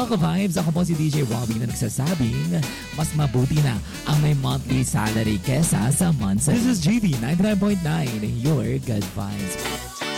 mga ka-vibes, ako po si DJ Robbie na nagsasabing mas mabuti na ang may monthly salary kesa sa months. This is GV 99.9, your good vibes.